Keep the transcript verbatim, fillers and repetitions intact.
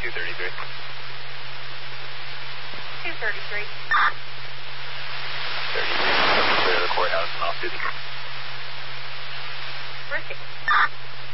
two thirty-three. two thirty-three. thirty-three. Clear the courthouse and off duty. Ricky.